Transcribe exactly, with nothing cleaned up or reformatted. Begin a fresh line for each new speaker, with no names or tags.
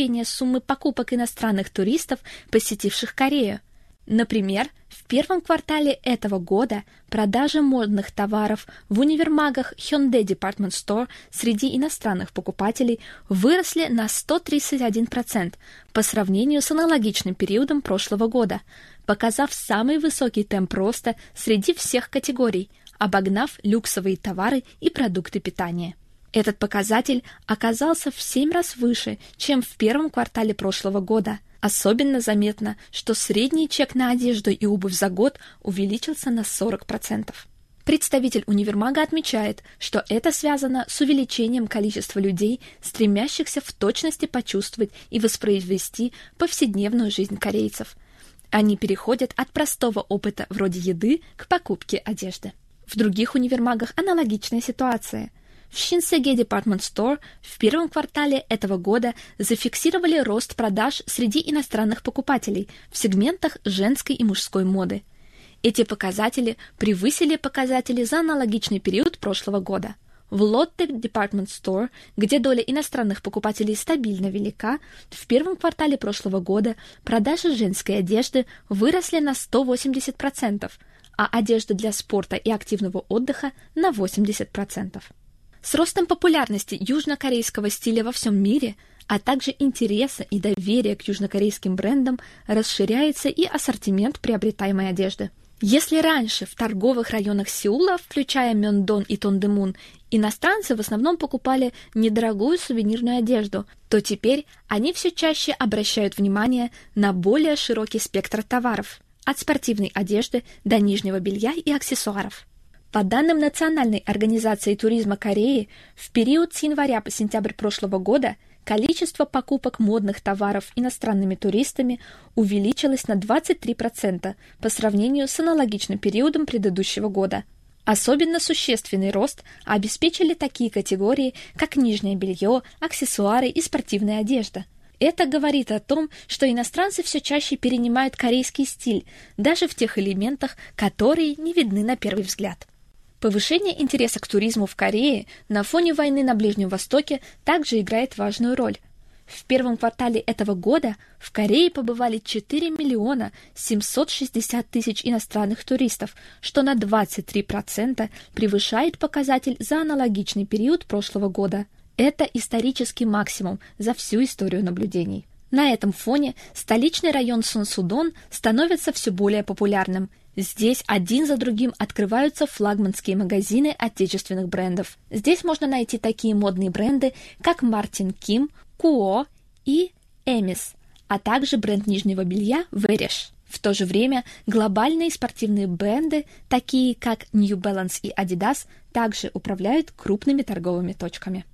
исчезновения суммы покупок иностранных туристов, посетивших Корею. Например, в первом квартале этого года продажи модных товаров в универмагах Hyundai Department Store среди иностранных покупателей выросли на сто тридцать один процент по сравнению с аналогичным периодом прошлого года, показав самый высокий темп роста среди всех категорий, обогнав люксовые товары и продукты питания. Этот показатель оказался в семь раз выше, чем в первом квартале прошлого года. Особенно заметно, что средний чек на одежду и обувь за год увеличился на сорок процентов. Представитель универмага отмечает, что это связано с увеличением количества людей, стремящихся в точности почувствовать и воспроизвести повседневную жизнь корейцев. Они переходят от простого опыта вроде еды к покупке одежды. В других универмагах аналогичная ситуация. В Shinsegae Department Store в первом квартале этого года зафиксировали рост продаж среди иностранных покупателей в сегментах женской и мужской моды. Эти показатели превысили показатели за аналогичный период прошлого года. В Lotte Department Store, где доля иностранных покупателей стабильно велика, в первом квартале прошлого года продажи женской одежды выросли на сто восемьдесят процентов, а одежда для спорта и активного отдыха на восемьдесят процентов. С ростом популярности южнокорейского стиля во всем мире, а также интереса и доверия к южнокорейским брендам, расширяется и ассортимент приобретаемой одежды. Если раньше в торговых районах Сеула, включая Мёндон и Тондэмун, иностранцы в основном покупали недорогую сувенирную одежду, то теперь они все чаще обращают внимание на более широкий спектр товаров, от спортивной одежды до нижнего белья и аксессуаров. По данным Национальной организации туризма Кореи, в период с января по сентябрь прошлого года количество покупок модных товаров иностранными туристами увеличилось на двадцать три процента по сравнению с аналогичным периодом предыдущего года. Особенно существенный рост обеспечили такие категории, как нижнее белье, аксессуары и спортивная одежда. Это говорит о том, что иностранцы все чаще перенимают корейский стиль, даже в тех элементах, которые не видны на первый взгляд. Повышение интереса к туризму в Корее на фоне войны на Ближнем Востоке также играет важную роль. В первом квартале этого года в Корее побывали четыре миллиона семьсот шестьдесят тысяч иностранных туристов, что на двадцать три процента превышает показатель за аналогичный период прошлого года. Это исторический максимум за всю историю наблюдений. На этом фоне столичный район Сонсудон становится все более популярным. Здесь один за другим открываются флагманские магазины отечественных брендов. Здесь можно найти такие модные бренды, как Мартин Ким, Куо и Эмис, а также бренд нижнего белья Вереш. В то же время глобальные спортивные бренды, такие как New Balance и Adidas, также управляют крупными торговыми точками.